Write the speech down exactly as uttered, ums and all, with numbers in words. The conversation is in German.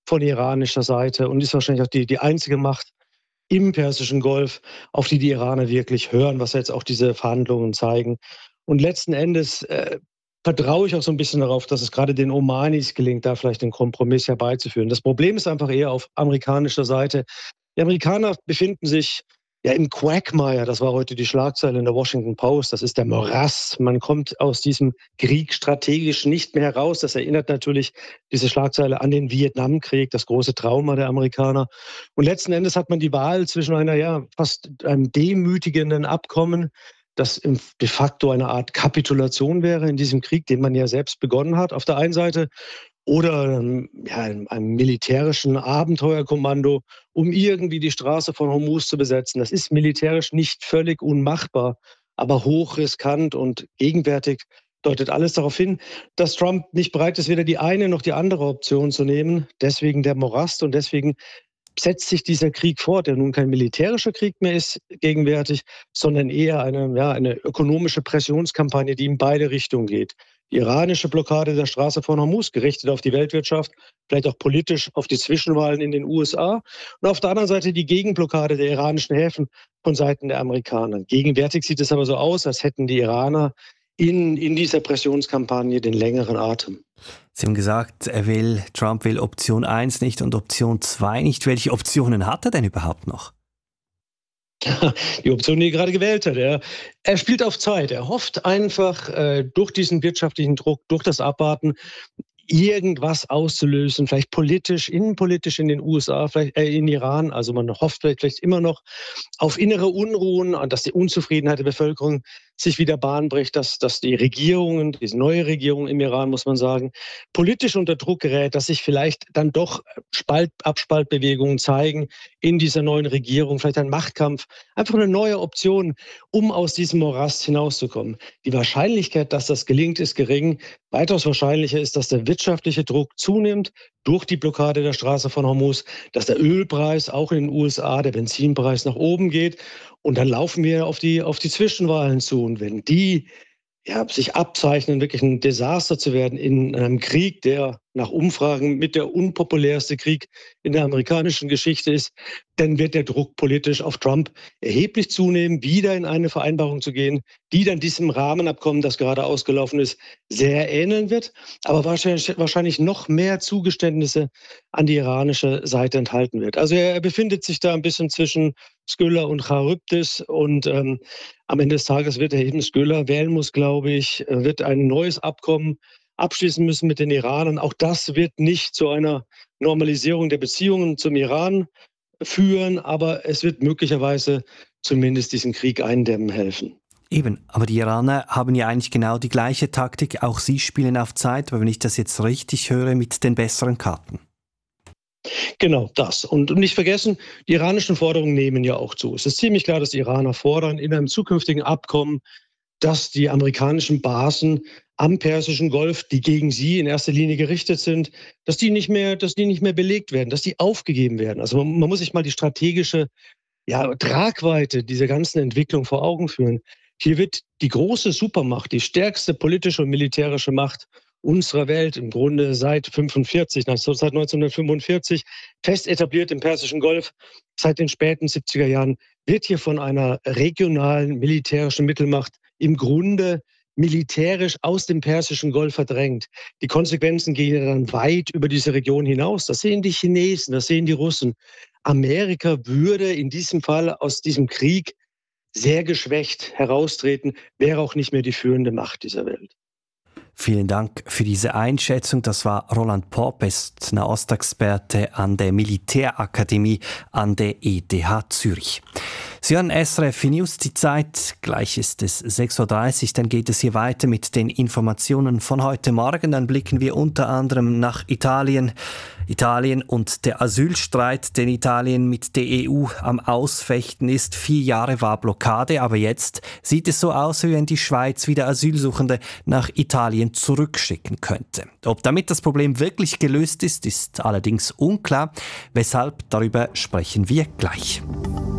von iranischer Seite und ist wahrscheinlich auch die, die einzige Macht im Persischen Golf, auf die die Iraner wirklich hören, was jetzt auch diese Verhandlungen zeigen. Und letzten Endes äh, vertraue ich auch so ein bisschen darauf, dass es gerade den Omanis gelingt, da vielleicht einen Kompromiss herbeizuführen. Das Problem ist einfach eher auf amerikanischer Seite. Die Amerikaner befinden sich ja im Quagmire, das war heute die Schlagzeile in der Washington Post, das ist der Morast. Man kommt aus diesem Krieg strategisch nicht mehr heraus. Das erinnert natürlich diese Schlagzeile an den Vietnamkrieg, das große Trauma der Amerikaner. Und letzten Endes hat man die Wahl zwischen einer ja fast einem demütigenden Abkommen, das de facto eine Art Kapitulation wäre in diesem Krieg, den man ja selbst begonnen hat, auf der einen Seite, oder ähm, ja, einem, einem militärischen Abenteuerkommando, um irgendwie die Straße von Hormuz zu besetzen. Das ist militärisch nicht völlig unmachbar, aber hochriskant und gegenwärtig deutet alles darauf hin, dass Trump nicht bereit ist, weder die eine noch die andere Option zu nehmen. Deswegen der Morast und deswegen setzt sich dieser Krieg fort, der nun kein militärischer Krieg mehr ist gegenwärtig, sondern eher eine, ja, eine ökonomische Pressionskampagne, die in beide Richtungen geht. Die iranische Blockade der Straße von Hormuz, gerichtet auf die Weltwirtschaft, vielleicht auch politisch auf die Zwischenwahlen in den U S A. Und auf der anderen Seite die Gegenblockade der iranischen Häfen von Seiten der Amerikaner. Gegenwärtig sieht es aber so aus, als hätten die Iraner in, in dieser Pressionskampagne den längeren Atem. Sie haben gesagt, er will, Trump will Option eins nicht und Option zwei nicht. Welche Optionen hat er denn überhaupt noch? Die Option, die er gerade gewählt hat. Er, er spielt auf Zeit. Er hofft einfach äh, durch diesen wirtschaftlichen Druck, durch das Abwarten, irgendwas auszulösen, vielleicht politisch, innenpolitisch in den U S A, vielleicht äh, in Iran. Also man hofft vielleicht, vielleicht immer noch auf innere Unruhen, dass die Unzufriedenheit der Bevölkerung sich wieder Bahn bricht, dass, dass die Regierungen, diese neue Regierung im Iran, muss man sagen, politisch unter Druck gerät, dass sich vielleicht dann doch Spalt, Abspaltbewegungen zeigen in dieser neuen Regierung, vielleicht ein Machtkampf, einfach eine neue Option, um aus diesem Morast hinauszukommen. Die Wahrscheinlichkeit, dass das gelingt, ist gering. Weitaus wahrscheinlicher ist, dass der wirtschaftliche Druck zunimmt durch die Blockade der Straße von Hormuz, dass der Ölpreis auch in den U S A, der Benzinpreis nach oben geht. Und dann laufen wir auf die, auf die Zwischenwahlen zu. Und wenn die ja, sich abzeichnen, wirklich ein Desaster zu werden in einem Krieg, der nach Umfragen mit der unpopulärste Krieg in der amerikanischen Geschichte ist, dann wird der Druck politisch auf Trump erheblich zunehmen, wieder in eine Vereinbarung zu gehen, die dann diesem Rahmenabkommen, das gerade ausgelaufen ist, sehr ähneln wird, aber wahrscheinlich, wahrscheinlich noch mehr Zugeständnisse an die iranische Seite enthalten wird. Also er, er befindet sich da ein bisschen zwischen Skylla und Charybdis und ähm, am Ende des Tages wird er eben Skylla wählen muss, glaube ich, wird ein neues Abkommen abschließen müssen mit den Iranern. Auch das wird nicht zu einer Normalisierung der Beziehungen zum Iran führen, aber es wird möglicherweise zumindest diesen Krieg eindämmen helfen. Eben, aber die Iraner haben ja eigentlich genau die gleiche Taktik. Auch sie spielen auf Zeit, aber wenn ich das jetzt richtig höre, mit den besseren Karten. Genau, das. Und nicht vergessen, die iranischen Forderungen nehmen ja auch zu. Es ist ziemlich klar, dass die Iraner fordern in einem zukünftigen Abkommen, dass die amerikanischen Basen am Persischen Golf, die gegen sie in erster Linie gerichtet sind, dass die nicht mehr, dass die nicht mehr belegt werden, dass die aufgegeben werden. Also man, man muss sich mal die strategische ja, Tragweite dieser ganzen Entwicklung vor Augen führen. Hier wird die große Supermacht, die stärkste politische und militärische Macht unserer Welt im Grunde seit fünfundvierzig, seit neunzehnhundertfünfundvierzig, fest etabliert im Persischen Golf, seit den späten siebziger Jahren, wird hier von einer regionalen militärischen Mittelmacht im Grunde militärisch aus dem Persischen Golf verdrängt. Die Konsequenzen gehen dann weit über diese Region hinaus. Das sehen die Chinesen, das sehen die Russen. Amerika würde in diesem Fall aus diesem Krieg sehr geschwächt heraustreten, wäre auch nicht mehr die führende Macht dieser Welt. Vielen Dank für diese Einschätzung. Das war Roland Popp, ist Nahostexperte an der Militärakademie an der E T H Zürich. Sie hören S R F News, die Zeit, gleich ist es sechs Uhr dreißig, dann geht es hier weiter mit den Informationen von heute Morgen. Dann blicken wir unter anderem nach Italien. Italien und der Asylstreit, den Italien mit der E U am Ausfechten ist. Vier Jahre war Blockade, aber jetzt sieht es so aus, wie wenn die Schweiz wieder Asylsuchende nach Italien zurückschicken könnte. Ob damit das Problem wirklich gelöst ist, ist allerdings unklar. Weshalb, darüber sprechen wir gleich.